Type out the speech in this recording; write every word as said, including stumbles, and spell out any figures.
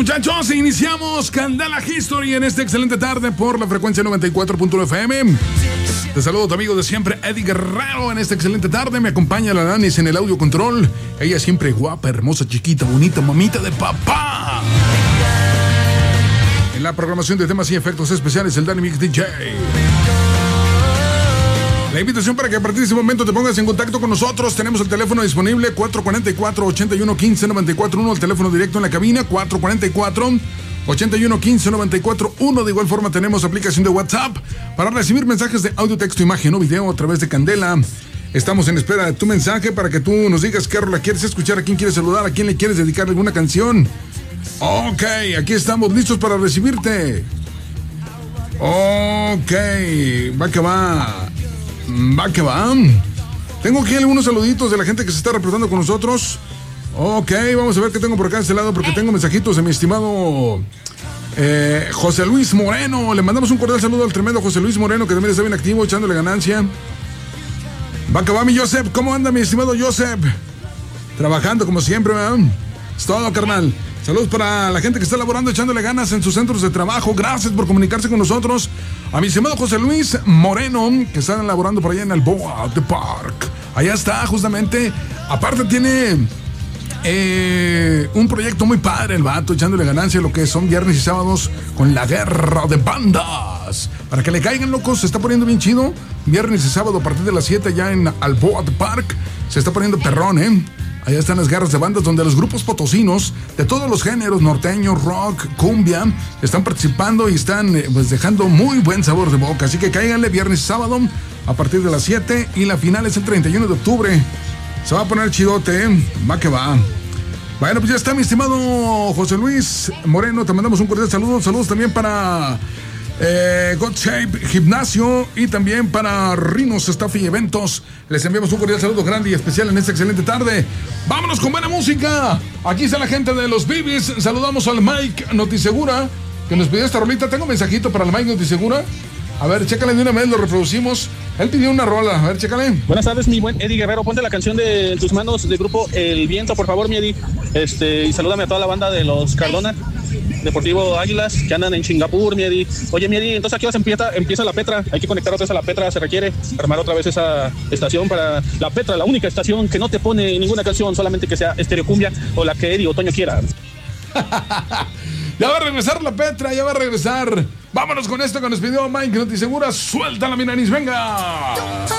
Muchachos, iniciamos Candela History en esta excelente tarde por la frecuencia noventa y cuatro punto uno F M. Te saludo tu amigo de siempre, Eddie Guerrero. En esta excelente tarde me acompaña la Nanis en el audio control. Ella siempre guapa, hermosa, chiquita, bonita, mamita de papá. En la programación de temas y efectos especiales, el Danny Mix D J. La invitación para que a partir de este momento te pongas en contacto con nosotros. Tenemos el teléfono disponible cuatro cuatro cuatro, ocho uno uno cinco, nueve cuatro uno. El teléfono directo en la cabina cuatro cuatro cuatro, ocho uno uno cinco, nueve cuatro uno. De igual forma tenemos aplicación de WhatsApp para recibir mensajes de audio, texto, imagen o video a través de Candela. Estamos en espera de tu mensaje para que tú nos digas qué rola quieres escuchar, a quién quieres saludar, a quién le quieres dedicar alguna canción. Ok, aquí estamos listos para recibirte. Ok, va que va. Va que va. Tengo aquí algunos saluditos de la gente que se está reportando con nosotros. Ok, vamos a ver qué tengo por acá de este lado, porque tengo mensajitos de mi estimado eh, José Luis Moreno. Le mandamos un cordial saludo al tremendo José Luis Moreno, que también está bien activo, echándole ganancia. Va que va, mi Joseph. ¿Cómo anda, mi estimado Joseph? Trabajando como siempre, ¿verdad? Es todo, carnal. Saludos para la gente que está laborando, echándole ganas en sus centros de trabajo. Gracias por comunicarse con nosotros. A mi estimado José Luis Moreno, que están laborando por allá en Alboa de Park. Allá está, justamente. Aparte tiene eh, un proyecto muy padre el vato, echándole ganancia a lo que son viernes y sábados con la guerra de bandas. Para que le caigan, locos, se está poniendo bien chido. Viernes y sábado a partir de las siete allá en Alboa de Park. Se está poniendo perrón, ¿eh? Allá están las guerras de bandas donde los grupos potosinos de todos los géneros, norteño, rock, cumbia, están participando y están eh, pues dejando muy buen sabor de boca. Así que cáiganle viernes y sábado a partir de las siete y la final es el treinta y uno de octubre. Se va a poner chidote, ¿eh? Va que va. Bueno, pues ya está, mi estimado José Luis Moreno. Te mandamos un cordial saludo. Saludos también para Eh, God Shape Gimnasio y también para Rinos Staff y Eventos. Les enviamos un cordial saludo grande y especial en esta excelente tarde. Vámonos con buena música. Aquí está la gente de los Bibis. Saludamos al Mike Notisegura, que nos pidió esta rolita. Tengo un mensajito para el Mike Notisegura. A ver, chécale de una vez, lo reproducimos. Él pidió una rola, a ver, chécale. Buenas tardes, mi buen Eddie Guerrero. Ponte la canción de En tus manos del grupo El Viento, por favor, mi Eddie. Este, y salúdame a toda la banda de los Cardona Deportivo Águilas, que andan en Singapur, mi Eddie. Oye, mi Eddie, entonces aquí vas empieza, empieza la Petra. Hay que conectar otra vez a la Petra, se requiere armar otra vez esa estación para la Petra, la única estación que no te pone ninguna canción, solamente que sea estereocumbia o la que Eddie Otoño quiera. Ya va a regresar la Petra, ya va a regresar. Vámonos con esto que nos pidió Mike Notisegura. Suéltala, mi nanis, venga.